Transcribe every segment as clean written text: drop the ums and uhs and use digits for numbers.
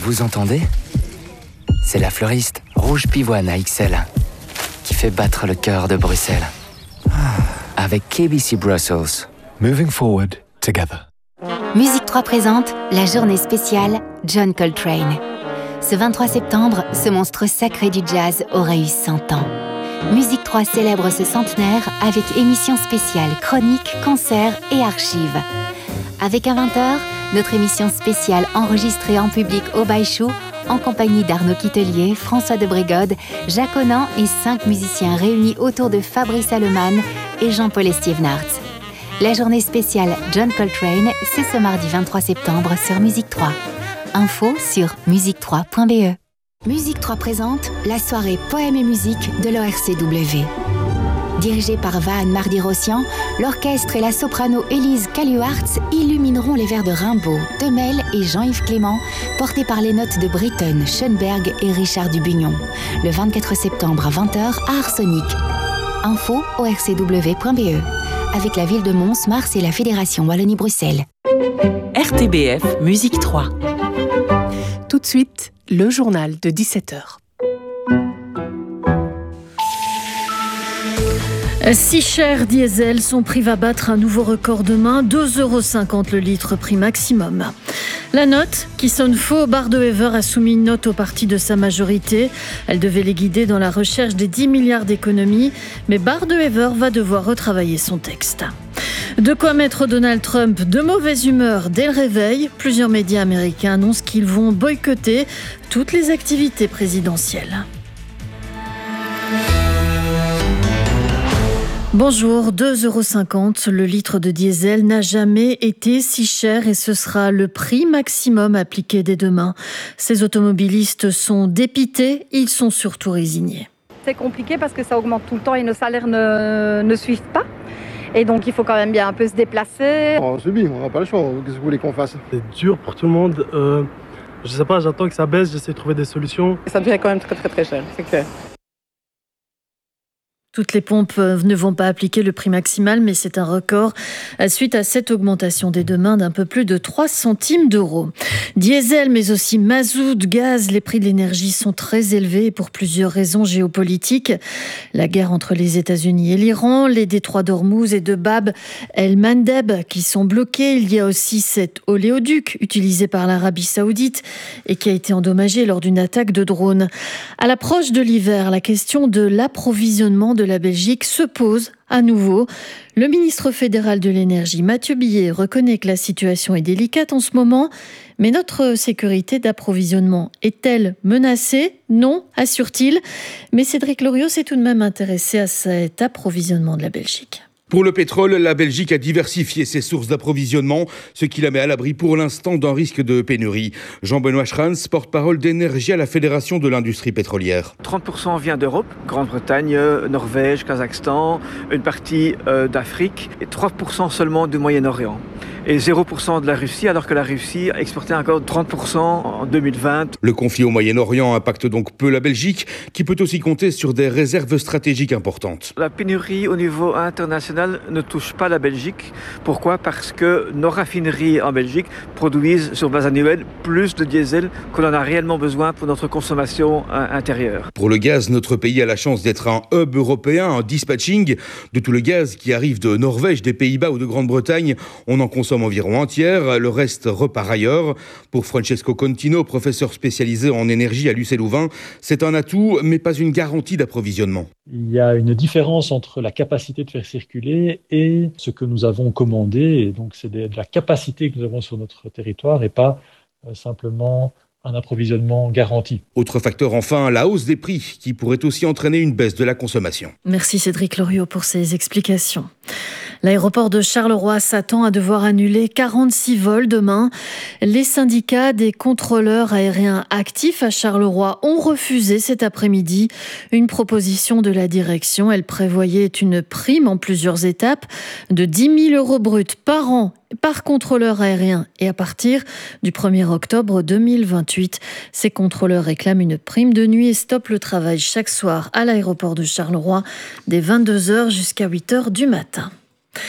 Vous entendez ? C'est la fleuriste Rouge Pivoine à XL qui fait battre le cœur de Bruxelles. Avec KBC Brussels. Moving forward together. Musique 3 présente la journée spéciale John Coltrane. Ce 23 septembre, ce monstre sacré du jazz aurait eu 100 ans. Musique 3 célèbre ce centenaire avec émissions spéciales, chroniques, concerts et archives. Avec à 20h, notre émission spéciale enregistrée en public au Baïchou en compagnie d'Arnaud Quitelier, François de Brégode, Jacques Onan et 5 musiciens réunis autour de Fabrice Allemann et Jean-Paul Estivenarts. La journée spéciale John Coltrane, c'est ce mardi 23 septembre sur Musique 3. Info sur musique3.be. Musique 3 présente la soirée Poèmes et musique de l'ORCW. Dirigée par Vahan Mardi-Rossian, l'orchestre et la soprano Élise Caluartz illumineront les vers de Rimbaud, Temel et Jean-Yves Clément, portés par les notes de Britten, Schoenberg et Richard Dubugnon. Le 24 septembre à 20h à Arsenic. Info orcw.be. Avec la ville de Mons, Mars et la Fédération Wallonie-Bruxelles. RTBF Musique 3. Tout de suite, le journal de 17h. 6 chers diesel, son prix va battre un nouveau record demain, 2,50 € le litre prix maximum. La note, qui sonne faux, Bart de Wever a soumis une note au parti de sa majorité. Elle devait les guider dans la recherche des 10 milliards d'économies, mais Bart de Wever va devoir retravailler son texte. De quoi mettre Donald Trump de mauvaise humeur dès le réveil. Plusieurs médias américains annoncent qu'ils vont boycotter toutes les activités présidentielles. Bonjour, 2,50 € le litre de diesel n'a jamais été si cher et ce sera le prix maximum appliqué dès demain. Ces automobilistes sont dépités, ils sont surtout résignés. C'est compliqué parce que ça augmente tout le temps et nos salaires ne suivent pas. Et donc il faut quand même bien un peu se déplacer. On subit, on n'a pas le choix, qu'est-ce que vous voulez qu'on fasse ? C'est dur pour tout le monde. Je sais pas, j'attends que ça baisse, j'essaie de trouver des solutions. Ça devient quand même très cher, c'est clair. Toutes les pompes ne vont pas appliquer le prix maximal, mais c'est un record suite à cette augmentation dès demain d'un peu plus de 3 centimes d'euros. Diesel, mais aussi mazout, gaz, les prix de l'énergie sont très élevés pour plusieurs raisons géopolitiques. La guerre entre les États-Unis et l'Iran, les détroits d'Ormuz et de Bab el-Mandeb qui sont bloqués. Il y a aussi cet oléoduc utilisé par l'Arabie Saoudite et qui a été endommagé lors d'une attaque de drone. À l'approche de l'hiver, la question de l'approvisionnement de la Belgique se pose à nouveau. Le ministre fédéral de l'énergie, Mathieu Billet, reconnaît que la situation est délicate en ce moment, mais notre sécurité d'approvisionnement est-elle menacée ? Non, assure-t-il. Mais Cédric Loriot s'est tout de même intéressé à cet approvisionnement de la Belgique. Pour le pétrole, la Belgique a diversifié ses sources d'approvisionnement, ce qui la met à l'abri pour l'instant d'un risque de pénurie. Jean-Benoît Schrans, porte-parole d'énergie à la Fédération de l'industrie pétrolière. 30% vient d'Europe, Grande-Bretagne, Norvège, Kazakhstan, une partie d'Afrique et 3% seulement du Moyen-Orient. Et 0% de la Russie, alors que la Russie a exporté encore 30% en 2020. Le conflit au Moyen-Orient impacte donc peu la Belgique, qui peut aussi compter sur des réserves stratégiques importantes. La pénurie au niveau international ne touche pas la Belgique. Pourquoi ? Parce que nos raffineries en Belgique produisent sur base annuelle plus de diesel qu'on en a réellement besoin pour notre consommation intérieure. Pour le gaz, notre pays a la chance d'être un hub européen, un dispatching de tout le gaz qui arrive de Norvège, des Pays-Bas ou de Grande-Bretagne. On en consomme environ un tiers, le reste repart ailleurs. Pour Francesco Contino, professeur spécialisé en énergie à l'UC Louvain, c'est un atout, mais pas une garantie d'approvisionnement. Il y a une différence entre la capacité de faire circuler et ce que nous avons commandé. Et donc, c'est de la capacité que nous avons sur notre territoire et pas simplement un approvisionnement garanti. Autre facteur enfin, la hausse des prix qui pourrait aussi entraîner une baisse de la consommation. Merci Cédric Loriot pour ces explications. L'aéroport de Charleroi s'attend à devoir annuler 46 vols demain. Les syndicats des contrôleurs aériens actifs à Charleroi ont refusé cet après-midi une proposition de la direction. Elle prévoyait une prime en plusieurs étapes de 10 000 € bruts par an par contrôleur aérien et à partir du 1er octobre 2028. Ces contrôleurs réclament une prime de nuit et stoppent le travail chaque soir à l'aéroport de Charleroi dès 22h jusqu'à 8h du matin.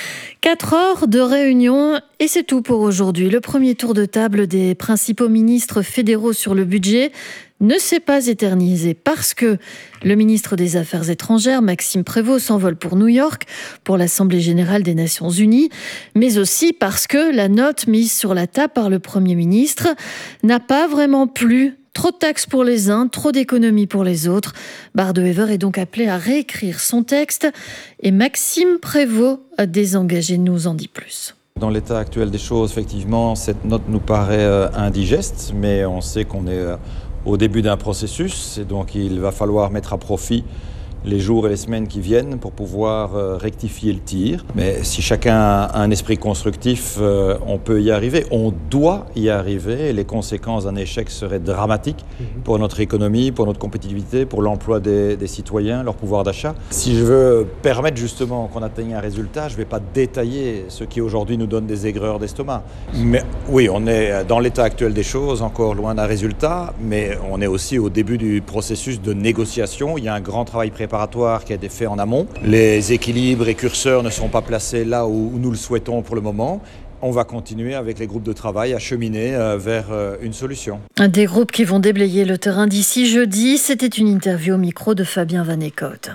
4 heures de réunion et c'est tout pour aujourd'hui. Le premier tour de table des principaux ministres fédéraux sur le budget ne s'est pas éternisé parce que le ministre des Affaires étrangères, Maxime Prévost, s'envole pour New York pour l'Assemblée générale des Nations unies, mais aussi parce que la note mise sur la table par le Premier ministre n'a pas vraiment plu. Trop de taxes pour les uns, trop d'économies pour les autres. Bardewever est donc appelé à réécrire son texte et Maxime Prévost, désengagé, nous en dit plus. Dans l'état actuel des choses, effectivement, cette note nous paraît indigeste, mais on sait qu'on est au début d'un processus et donc il va falloir mettre à profit les jours et les semaines qui viennent pour pouvoir rectifier le tir. Mais si chacun a un esprit constructif, on peut y arriver. On doit y arriver. Les conséquences d'un échec seraient dramatiques pour notre économie, pour notre compétitivité, pour l'emploi des citoyens, leur pouvoir d'achat. Si je veux permettre justement qu'on atteigne un résultat, je ne vais pas détailler ce qui aujourd'hui nous donne des aigreurs d'estomac. Mais oui, on est dans l'état actuel des choses, encore loin d'un résultat, mais on est aussi au début du processus de négociation. Il y a un grand travail préparatoire qui a été fait en amont. Les équilibres et curseurs ne sont pas placés là où nous le souhaitons pour le moment. On va continuer avec les groupes de travail à cheminer vers une solution. Des groupes qui vont déblayer le terrain d'ici jeudi. C'était une interview au micro de Fabien Van Eekhout.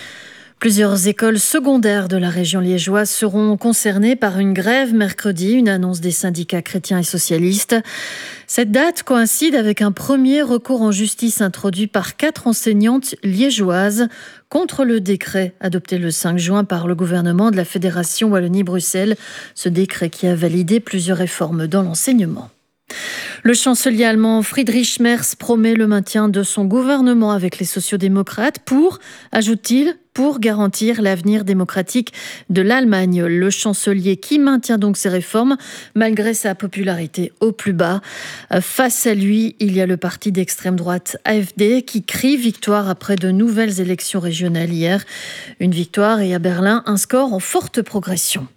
Plusieurs écoles secondaires de la région liégeoise seront concernées par une grève mercredi, une annonce des syndicats chrétiens et socialistes. Cette date coïncide avec un premier recours en justice introduit par 4 enseignantes liégeoises contre le décret adopté le 5 juin par le gouvernement de la Fédération Wallonie-Bruxelles, ce décret qui a validé plusieurs réformes dans l'enseignement. Le chancelier allemand Friedrich Merz promet le maintien de son gouvernement avec les sociodémocrates pour, ajoute-t-il, pour garantir l'avenir démocratique de l'Allemagne. Le chancelier qui maintient donc ses réformes malgré sa popularité au plus bas. Face à lui, il y a le parti d'extrême droite AfD qui crie victoire après de nouvelles élections régionales hier. Une victoire et à Berlin, un score en forte progression.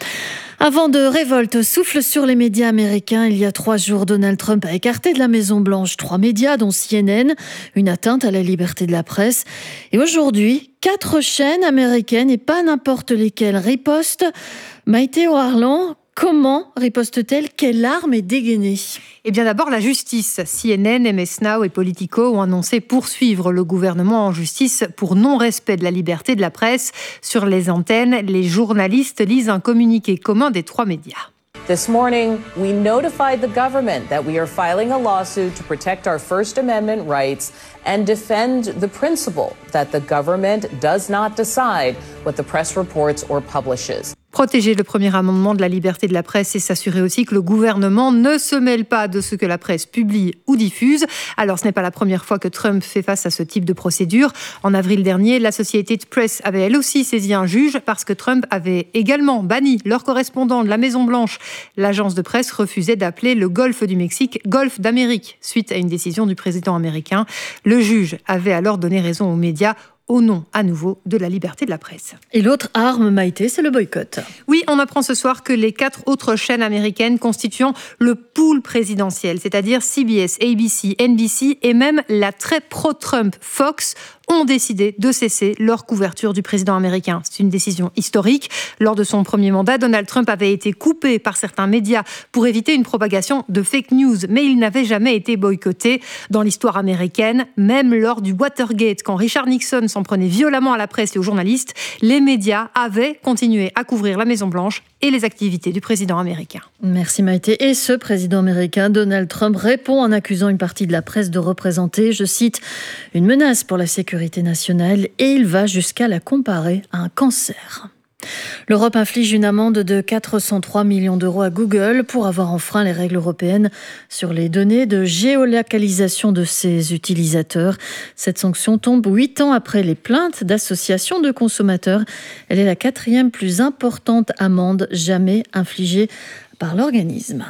Avant de révolte souffle sur les médias américains, il y a 3 jours, Donald Trump a écarté de la Maison-Blanche 3 médias, dont CNN, une atteinte à la liberté de la presse. Et aujourd'hui, 4 chaînes américaines, et pas n'importe lesquelles, ripostent. Maïté O'Harlan, comment riposte-t-elle? Quelle arme est dégainée? Eh bien d'abord la justice. CNN, MS Now et Politico ont annoncé poursuivre le gouvernement en justice pour non-respect de la liberté de la presse. Sur les antennes, les journalistes lisent un communiqué commun des 3 médias. This morning, we notified the government that we are filing a lawsuit to protect our First Amendment rights and defend the principle that the government does not decide what the press reports or publishes. Protéger le premier amendement de la liberté de la presse et s'assurer aussi que le gouvernement ne se mêle pas de ce que la presse publie ou diffuse. Alors ce n'est pas la première fois que Trump fait face à ce type de procédure. En avril dernier, l'Associated Press avait elle aussi saisi un juge parce que Trump avait également banni leur correspondant de la Maison-Blanche. L'agence de presse refusait d'appeler le golfe du Mexique golfe d'Amérique suite à une décision du président américain. Le juge avait alors donné raison aux médias au nom, à nouveau, de la liberté de la presse. Et l'autre arme, Maïté, c'est le boycott. Oui, on apprend ce soir que les 4 autres chaînes américaines constituant le pool présidentiel, c'est-à-dire CBS, ABC, NBC et même la très pro-Trump Fox, ont décidé de cesser leur couverture du président américain. C'est une décision historique. Lors de son premier mandat, Donald Trump avait été coupé par certains médias pour éviter une propagation de fake news, mais il n'avait jamais été boycotté dans l'histoire américaine, même lors du Watergate, quand Richard Nixon s'en prenait violemment à la presse et aux journalistes, les médias avaient continué à couvrir la Maison-Blanche et les activités du président américain. Merci Maïté. Et ce président américain, Donald Trump, répond en accusant une partie de la presse de représenter, je cite, une menace pour la sécurité nationale et il va jusqu'à la comparer à un cancer. L'Europe inflige une amende de 403 millions d'euros à Google pour avoir enfreint les règles européennes sur les données de géolocalisation de ses utilisateurs. Cette sanction tombe 8 ans après les plaintes d'associations de consommateurs. Elle est la 4e plus importante amende jamais infligée par l'organisme.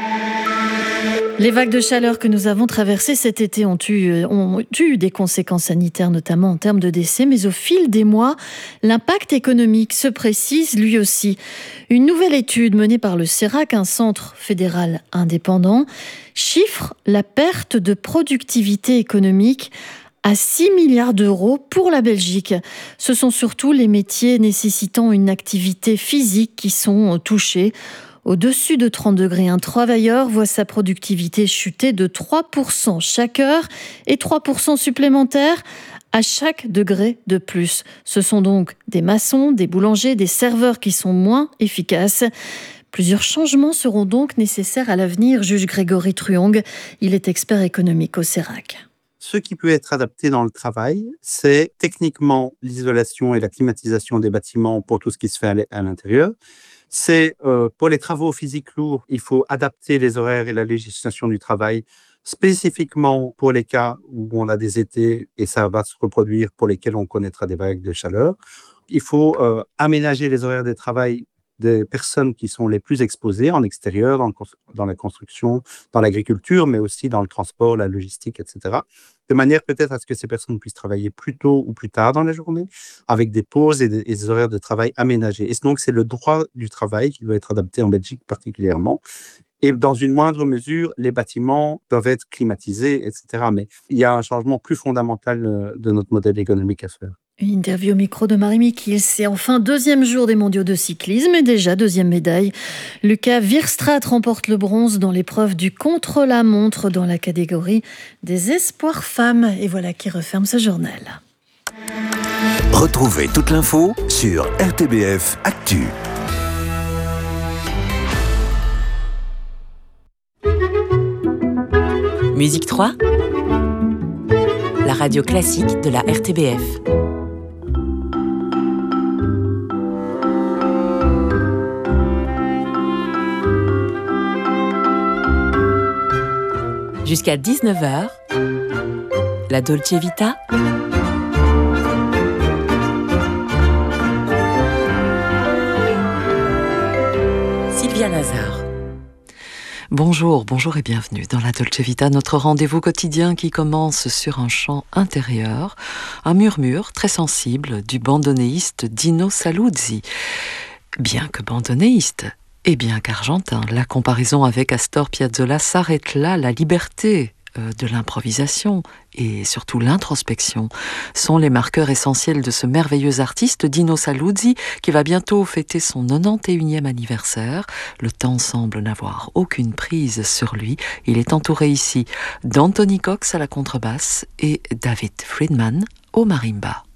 Les vagues de chaleur que nous avons traversées cet été ont eu des conséquences sanitaires, notamment en termes de décès, mais au fil des mois, l'impact économique se précise lui aussi. Une nouvelle étude menée par le CERAC, un centre fédéral indépendant, chiffre la perte de productivité économique à 6 milliards d'euros pour la Belgique. Ce sont surtout les métiers nécessitant une activité physique qui sont touchés. Au-dessus de 30 degrés, un travailleur voit sa productivité chuter de 3% chaque heure et 3% supplémentaires à chaque degré de plus. Ce sont donc des maçons, des boulangers, des serveurs qui sont moins efficaces. Plusieurs changements seront donc nécessaires à l'avenir, juge Grégory Truong. Il est expert économique au CERAC. Ce qui peut être adapté dans le travail, c'est techniquement l'isolation et la climatisation des bâtiments pour tout ce qui se fait à l'intérieur. C'est pour les travaux physiques lourds, il faut adapter les horaires et la législation du travail spécifiquement pour les cas où on a des étés et ça va se reproduire pour lesquels on connaîtra des vagues de chaleur. Il faut aménager les horaires de travail des personnes qui sont les plus exposées en extérieur, dans la construction, dans l'agriculture, mais aussi dans le transport, la logistique, etc. De manière peut-être à ce que ces personnes puissent travailler plus tôt ou plus tard dans la journée, avec des pauses et des horaires de travail aménagés. Et donc, c'est le droit du travail qui doit être adapté en Belgique particulièrement. Et dans une moindre mesure, les bâtiments doivent être climatisés, etc. Mais il y a un changement plus fondamental de notre modèle économique à faire. Une interview au micro de Marie Mikils. C'est enfin 2e jour des mondiaux de cyclisme et déjà 2e médaille. Lucas Wierstraat remporte le bronze dans l'épreuve du contre-la-montre dans la catégorie des espoirs femmes. Et voilà qui referme ce journal. Retrouvez toute l'info sur RTBF Actu. Musique 3, la radio classique de la RTBF. Jusqu'à 19h, la Dolce Vita. Sylvia Nazar. Bonjour et bienvenue dans la Dolce Vita, notre rendez-vous quotidien qui commence sur un chant intérieur, un murmure très sensible du bandonéiste Dino Saluzzi. Bien que bandonéiste, et bien qu'argentin, la comparaison avec Astor Piazzolla s'arrête là. La liberté de l'improvisation et surtout l'introspection sont les marqueurs essentiels de ce merveilleux artiste Dino Saluzzi qui va bientôt fêter son 91e anniversaire. Le temps semble n'avoir aucune prise sur lui. Il est entouré ici d'Anthony Cox à la contrebasse et David Friedman au marimba.